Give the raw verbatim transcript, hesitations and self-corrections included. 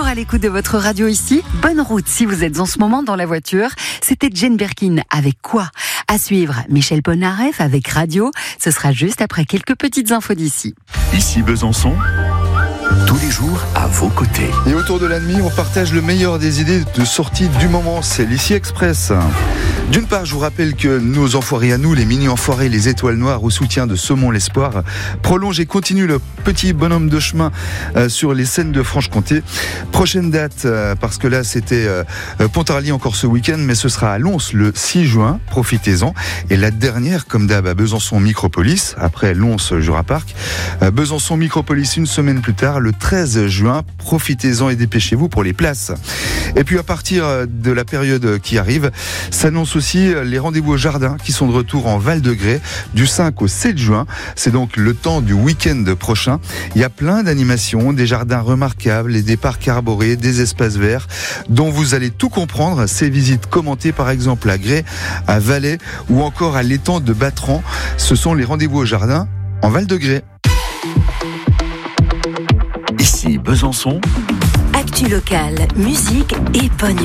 à l'écoute de votre radio ici. Bonne route si vous êtes en ce moment dans la voiture. C'était Jane Birkin avec Quoi ? À suivre, Michel Polnareff avec Radio. Ce sera juste après quelques petites infos d'ici. Ici Besançon, tous les jours à vos côtés. Et autour de la nuit, on partage le meilleur des idées de sortie du moment. C'est l'Ici Express. D'une part, je vous rappelle que nos enfoirés à nous, les mini-enfoirés, les étoiles noires au soutien de Saumon l'Espoir, prolongent et continuent le petit bonhomme de chemin euh, sur les scènes de Franche-Comté. Prochaine date, euh, parce que là c'était euh, Pontarlier encore ce week-end, mais ce sera à Lons le six juin, profitez-en. Et la dernière, comme d'hab, à Besançon Micropolis, après Lons Jura Park. Euh, Besançon Micropolis une semaine plus tard, le treize juin, profitez-en et dépêchez-vous pour les places. Et puis à partir de la période qui arrive, s'annonce aussi les rendez-vous au jardin qui sont de retour en Val-de-Grès du cinq au sept juin. C'est donc le temps du week-end prochain. Il y a plein d'animations, des jardins remarquables et des parcs arborés, des espaces verts dont vous allez tout comprendre. Ces visites commentées par exemple à Grès, à Valais ou encore à l'étang de Batran. Ce sont les rendez-vous au jardin en Val-de-Grès. Ici Besançon. Actu locale, musique et pognon.